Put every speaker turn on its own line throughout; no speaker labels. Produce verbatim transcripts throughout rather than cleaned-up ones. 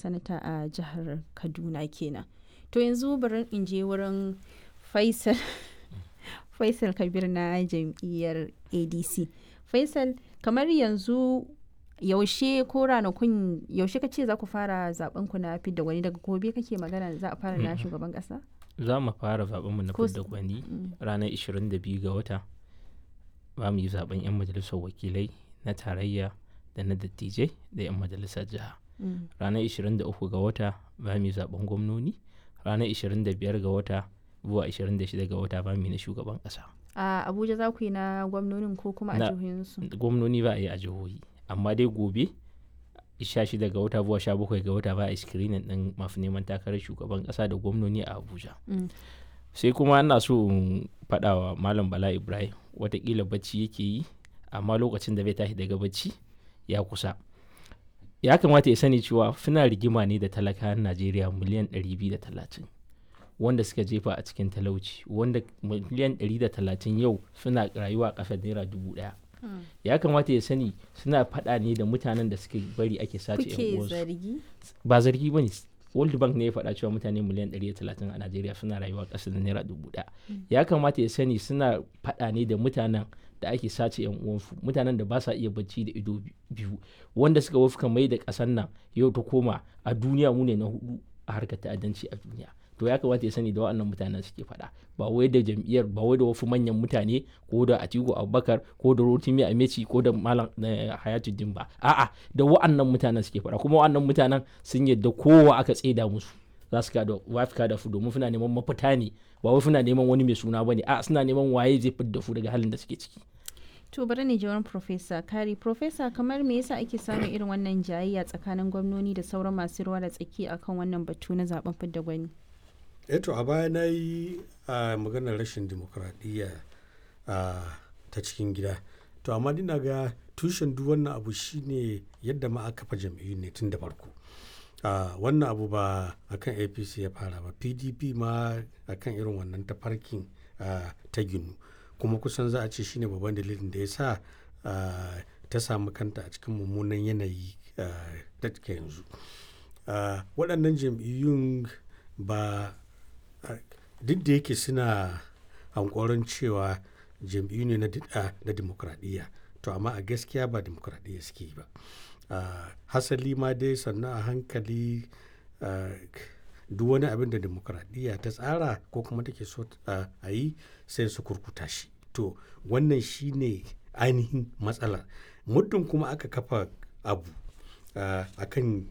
sanata a jihar Kaduna kenan. To yanzu bari in je wurin Faisal Faisal Kabir na jam'iyyar A D C. Faisal, kamar yanzu yaushe ko ranakun yaushe kace za ku fara zaben ku na fidda gwani, daga gobe kake magana za a fara na shugaban kasa?
Za mu fara zaben mu na fidda gwani ranar ishirin da biyu ga wata. Za mu yi zaben 'yan majalisar wakilai na tarayya da na dattijai da 'yan majalisar jiha. Ranar ishirin da uku ga wata za mu yi zaben gwamnoni. Ranar ishirin da biyar ga wata zuwa ishirin da shida ga wata ba mu yi na shugaban kasa.
A Abuja za ku yi na gwamnonin ko kuma a jihohinsu?
Gwamnoni ba a yi a jihohi, amma dai gobe sha shida ga wata zuwa sha bakwai ga wata ba a screening din masu neman takarar shugaban kasa da gwamnoni a Abuja. Sai kuma ina so in faɗa wa Malam Bala Ibrahim, watakila bacci yake yi amma lokacin da bai tashi daga bacci ya kusa. Ya kamata ya sani cewa suna rigima ne da talakawan Najeriya miliyan ɗari biyu da talatin wanda suka jefa a cikin talauci, wanda miliyan ɗari da talatin yau suna rayuwa a ƙasar naira dubu ɗaya. Ya kamata ya sani suna faɗa ne da mutanen da suke bari ake sace yan uwansu.
Kuke zargi?
Ba zargi bane. World Bank ne ya faɗa cewa mutane miliyan ɗari da talatin a Najeriya suna rayuwa a ƙasar naira dubu ɗaya. Ya kamata ya sani suna faɗa ne da mutanen da ake sace yan uwansu, mutanen da ba sa iya bacci da ido biyu, wanda suka wafka mai da ƙasar nan yau ta koma a duniya mu ne na hudu a harkar ta'addanci a duniya. To ya kamata ya sani da waɗannan mutanen suke faɗa, ba wai da jam'iyyar, ba wai da wasu manyan mutane ko da Atiku Abubakar ko da Rotimi Ameci ko da Malam Hayatuddin ba, a'a da waɗannan mutanen suke faɗa. Kuma waɗannan mutanen sun yadda kowa aka tseda musu za su kada wafika da su, domin suna neman mafita ne, ba wai suna neman wani mai suna bane, a suna neman waye zai fidda su daga halin da suke ciki.
To bari ne jawarin Professor Kari. Professor, kamar me yasa ake samun irin wannan jayayya tsakanin gwamnoni da sauran masu ruwa da tsaki akan wannan batu na zaben fidda gwani?
Eto a baya na yi a maganar rashin dimokuraɗiyya ta cikin gida, to amma dina ga tushen duk wannan abu shine yadda ma aka kafa jam'iyyu ne tun da farko. Wannan abu ba akan A P C ya fara ba, P D P ma akan irin wannan tafarkin ta ginu, kuma kusan za a ce shine babban dalilin da ya sa ta samu kanta a cikin mummunan yanayi da take yanzu. Waɗannan jam'iyyun ba duk da yake suna hankoron cewa jam'iyyu ne na dimokuraɗiyya, to amma a gaskiya ba dimokuraɗiyya suke yi ba. Hasali ma dai sannan a hankali duk wani abin da dimokuraɗiyya ta tsara ko kuma take so a yi sai su kurkuta shi. To wannan shi ne ainihin matsalar. Muddin kuma aka kafa abu akan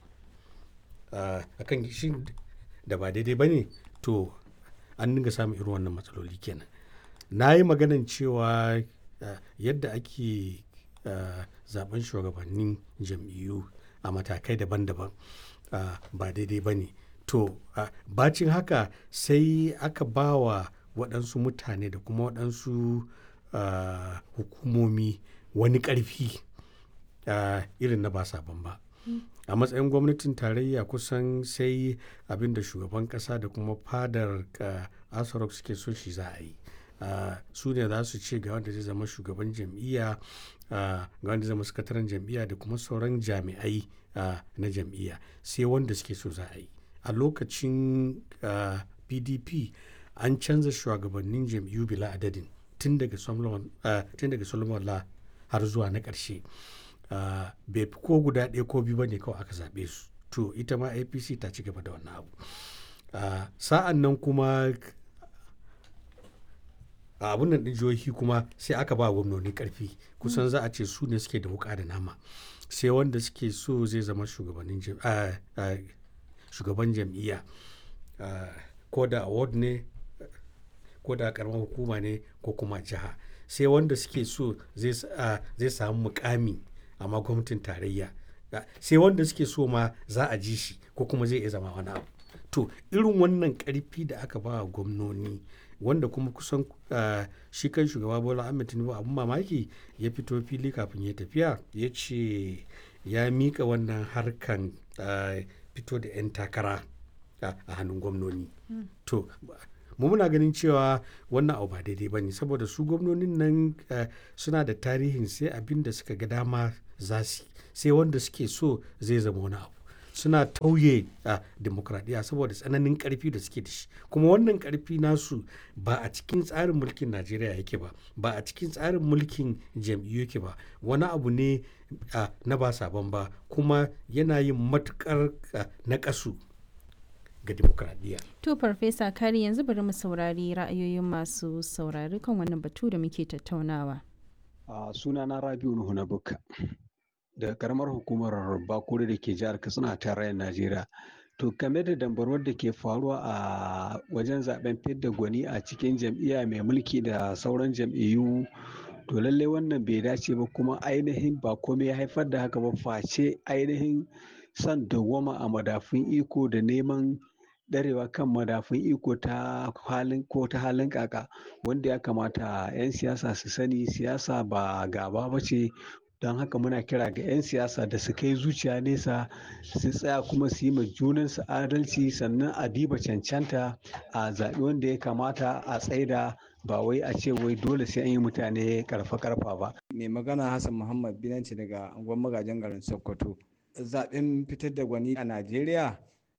akan shi da ba daidai ba ne, to an dinga samun irin wannan matsaloli kenan. Na yi maganan cewa yadda ake zaben shugabannin jam'iyyu a matakai daban-daban ba daidai ba ne. To bacin haka sai aka ba wa waɗansu mutane da kuma waɗansu hukumomi wani ƙarfi irin na ba sabon ba. A matsayin gwamnatin tarayya kusan sai abin da shugaban ƙasa da kuma fadar Aso Rock suke so shi za a yi. Su ne za su ce ga wanda zai zama shugaban jam'iyya, ga wanda zai zama sakataren jam'iyya da kuma sauran jami'ai na jam'iyya, sai wanda suke so za a yi. A lokacin P D P an canza shugabannin jam'iyyu bila adadin tun daga Solomon La har zuwa na ƙarshe. Bai fi ko guda ɗaya ko biyu ba ne kawai aka zaɓe su. To ita ma A P C ta ci gaba da wannan abu. Sa'an nan kuma a abun nan ɗin jihohi kuma sai aka ba gwamnoni ƙarfi, kusan za a ce su ne suke da wuƙa da nama, sai wanda suke so zai zama shugaban jam'iyya, ko da award ne ko da karamar hukuma ne ko kuma jiha, sai wanda suke so zai samu mukami amma gwamnatin tarayya, sai wanda suke so ma za a ji shi ko kuma zai iya zama wani abu. To irin wannan ƙarfi da aka ba gwamnoni, wanda kuma kusan shi kan shugaba Bola Ahmed Tinubu abun mamaki ya fito fili kafin ya tafiya ya ce ya mika wannan harkan fito da 'yan takara a hannun gwamnoni. To mu muna ganin cewa wannan abu ba daidai ba ne, saboda su gwamnonin nan suna da tarihin sai abin da suka ga dama za su, sai wanda suke so zai zama wani abu. suna tauye a demokradiyya saboda tsananin karfi da suke da shi, kuma wannan karfi nasu ba a cikin tsarin mulkin Najeriya yake ba, ba a cikin tsarin mulkin jam'iyyu yake ba, wani abu ne na ba sabon ba, kuma yana yin matukar naƙasu ga demokradiyya.
To Farfesa Kari, yanzu bari mu saurari ra'ayoyin masu saurari kan wannan batu da muke tattaunawa.
Uh, sunana Rabiu Nuhu na Bukka daga karamar hukumar Bakure da ke jihar Katsina a tarayyar Najeriya. To game da dambarwar da ke faruwa a wajen zaben fidda gwani a cikin jam'iyya mai mulki da sauran jam'iyyu, to lallai wannan bai dace ba, kuma ainihin ba komai ya haifar da haka ba face ainihin son dawwama a madafun iko da neman darewa kan madafun iko ta halin ko ta halin kaka, wanda ya kamata 'yan siyasa su sani siyasa ba gaba ba ce. Don haka muna kira ga 'yan siyasa da su kai zuciya nesa, su tsaya kuma su yi ma junansu adalci, sannan a diba cancanta a zaɓi wanda ya kamata a tsaida, ba wai a ce wai dole sai an yi mutane karfa karfa ba.
Mai magana Hassan Muhammad Binanci daga unguwar magajin garin Sokoto. Zaɓen fitar da gwani a Najeriya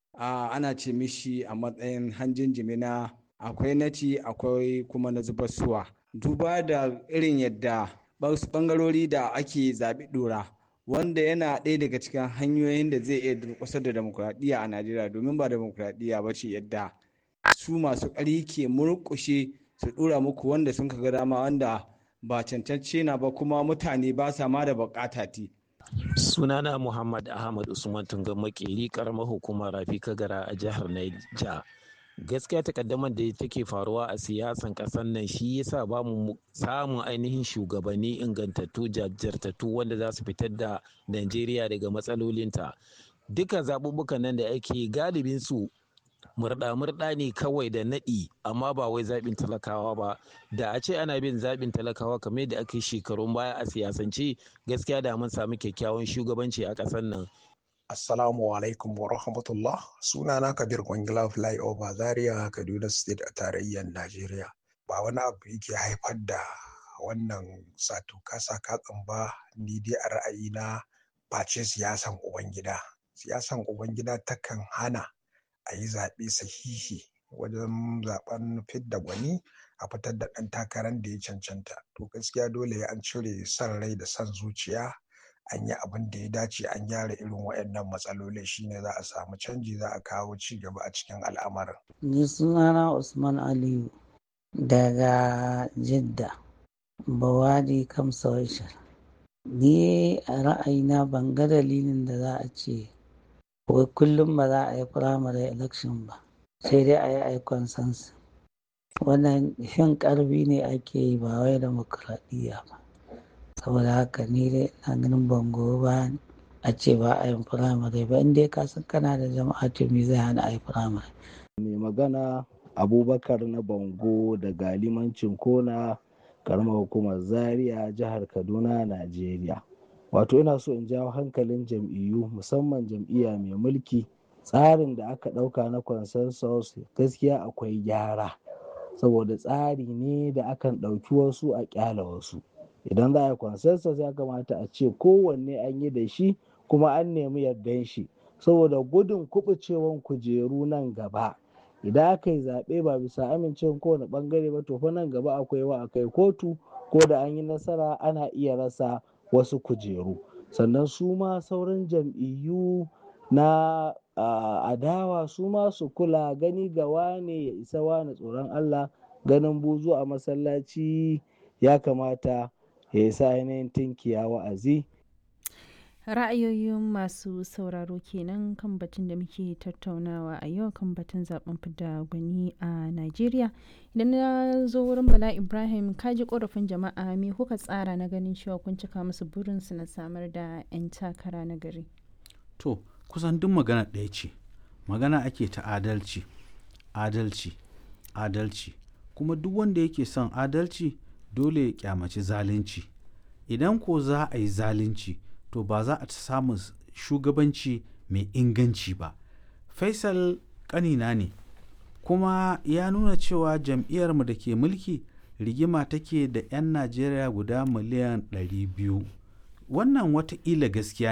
ana ce mishi a matsayin hanjin jimina, akwai naci akwai kuma na zubar suwa. Duba da irin yadda wasu bangarori da ake zaɓi ɗora, wanda yana ɗaya daga cikin hanyoyin da zai iya durƙusar da demokuraɗiyya a Najeriya, domin ba demokuraɗiyya ba ce yadda su masu ƙarfi ke murƙushe su ɗora muku wanda sun ga dama, wanda ba cancance na ba, kuma mutane ba sa ma da buƙata ti.
Sunana Muhammad Ahmad Usman Tungan Makeri, karamar hukumar Rafi Kagara a jihar Niger. Gaskiya takaddamar da take faruwa a siyasan ƙasar nan shi yasa ba mu samun ainihin shugabanni ingantattu jajirtattu wanda za su fitar da Najeriya daga matsalolinta. Duka zaɓuɓɓukan nan da ake galibin su murɗa-murɗa ne kawai da naɗi, amma ba wai zaɓin talakawa ba. Da a ce ana bin zaɓin talakawa kamar yadda aka yi shekarun baya a siyasance, gaskiya da mun samu kyakkyawan shugabanci a ƙasar nan.
Assalamu alaikum wa rahmatullah. Sunana Kabir Kwangila Flyover Zaria, Kaduna State a tarayyar Najeriya. Ba wani abu yake haifar da wannan sato kasa katsan ba, ni dai a ra'ayina face siyasan Ubangida. Siyasan Ubangida takan hana a yi zaɓe sahihi wajen zaɓen fidda gwani a fitar da ɗan takarar da ya cancanta. To gaskiya dole an cire son rai da son zuciya, an yi abin da ya dace, an gyara irin waɗannan matsaloli, shine za a samu canji, za a kawo ci gaba a cikin al'amarin.
Ni sunana Usman Aliyu daga Jidda, Bawadi Kamsawashar. Ni a ra'ayina ban ga dalilin da za a ce wai kullum ba za a yi primary election ba, sai dai a yi aikon sansu. Wannan fin ƙarfi ne ake yi, ba wai demokradiyya ba. Saboda haka ni dai na ganin bango ba a ce ba a yin firamare ba, inda ka san kana da jama'a to me zai hana a yi firamare.
Mai magana Abubakar na Bango daga limancin Kona, karamar hukumar Zaria, jihar Kaduna, Najeriya. Wato ina so in jawo hankalin jam'iyyu, musamman jam'iyya mai mulki, tsarin da aka ɗauka na consensus gaskiya akwai gyara, saboda tsari ne da akan ɗauki wasu a ƙyala wasu. Idan za a yi consensus ya kamata a ce kowanne an yi da shi kuma an nemi yardan shi, saboda gudun kuɓucewan kujeru nan gaba. Idan aka yi zaɓe ba bisa amincewa kowane ɓangare ba, to fa nan gaba akwai wa akai kotu, ko da an yi nasara ana iya rasa wasu kujeru. Sannan su ma sauran jam'iyyu na uh, adawa su ma su kula, gani ga wane ya isa wane tsoron Allah, ganin buzu a masallaci ya kamata ya sa ainihin tinkiya wa'azi.
Ra'ayoyin masu sauraro kenan kan batun da muke tattaunawa a yau, kan batun zaben fidda gwani a Najeriya. Idan na zo wurin Bala Ibrahim, kaji korafin jama'a, me kuka tsara na ganin cewa kun cika musu burinsu na samar da 'yan takara na gari?
To, kusan duk magana ɗaya ce, magana ake ta adalci, adalci, adalci. Kuma duk wanda yake son adalci dole ya kyamaci zalunci. Idan ko za a yi zalunci, to ba za a samu shugabanci mai inganci ba. Faisal ƙanina ne, kuma ya nuna cewa jam'iyyarmu da ke mulki rigima take da 'yan Najeriya guda miliyan ɗari biyu. Wannan wataƙila gaskiya ne,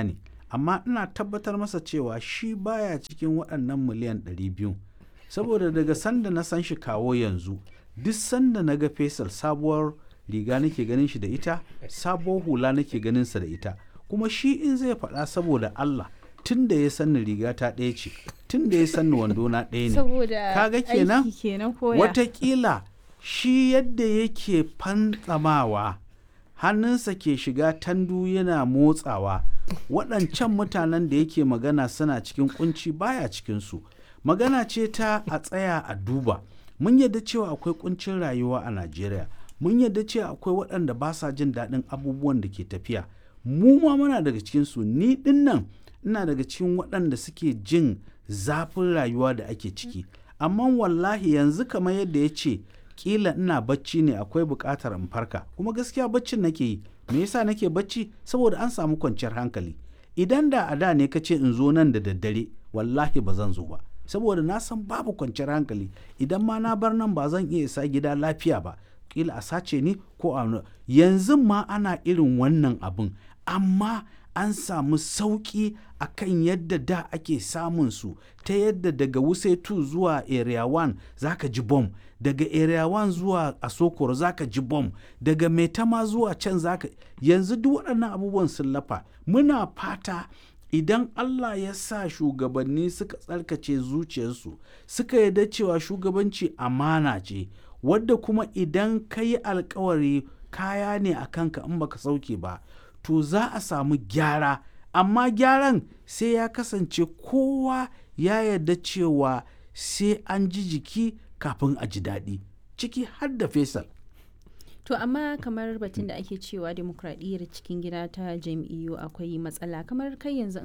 amma ina tabbatar masa cewa shi baya cikin waɗannan miliyan ɗari biyu saboda daga sanda na san shi kawo yanzu duk sanda na ga Faisal sabuwar riga nake ganin shi da ita, sabuwar hula nake ganin sa da ita, kuma shi in zai faɗa saboda Allah tun da ya sanni riga ta ɗaya ce, tun da ya sanni wando na ɗaya ne.
Saboda
kaga kenan
aiki kenan koya.
watakila shi yadda yake fantsamawa hannunsa ke shiga tandu yana motsawa, waɗancan mutanen da yake magana suna cikin kunci baya cikinsu. Magana ce ta a tsaya a duba. Mun yadda cewa akwai kuncin rayuwa a Najeriya, mun yadda cewa akwai waɗanda ba sa jin daɗin abubuwan da ke tafiya. Mu ma muna daga cikinsu, ni ɗin nan ina daga cikin waɗanda suke jin zafin rayuwa da ake ciki. Amma wallahi yanzu kamar yadda ya ce, kila ina bacci ne akwai buƙatar in farka, kuma gaskiya baccin nake yi. Me yasa nake bacci? Saboda an samu kwanciyar hankali. Idan da a da ne ka ce in zo nan da daddare, wallahi ba zan zo ba, saboda na san babu kwanciyar hankali. Idan ma na bar nan ba zan iya isa gida lafiya ba, kila a sace ni ko a yanzu ma ana irin wannan abin, amma an samu sauƙi a kan yadda da ake samun su, ta yadda daga Wuse two zuwa Area one za ka ji bom, daga Area one zuwa Asokoro za ka ji bom, daga Maitama zuwa can za ka yanzu duk waɗannan abubuwan sun lafa. Muna fata idan Allah ya sa shugabanni suka tsarkace zuciyarsu, suka yarda cewa shugabanci amana ce, wadda kuma idan ka yi alkawari kaya ne a kanka in baka sauke ba, to za a samu gyara. Amma gyaran sai ya kasance kowa ya yarda cewa sai an ji jiki kafin a ji daɗi, ciki har da Faisal.
To amma kamar batun da ake cewa demokradiyyar cikin gida ta jam'iyyu akwai matsala, kamar kai yanzu